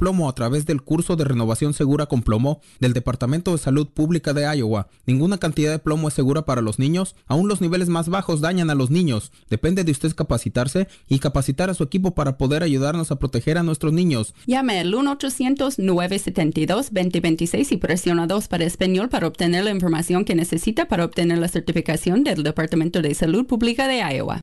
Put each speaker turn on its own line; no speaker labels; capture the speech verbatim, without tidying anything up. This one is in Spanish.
plomo a través del curso de renovación segura con plomo del Departamento de Salud Pública de Iowa. Ninguna cantidad de plomo es segura para los niños. Aún los niveles más bajos dañan a los niños. Depende de usted capacitarse y capacitar a su equipo para poder ayudarnos a proteger a nuestros niños.
Llame al uno ochocientos, nueve siete dos, dos cero dos seis y presiona dos para español para obtener la información que necesita para obtener la certificación del Departamento de Salud Pública de Iowa.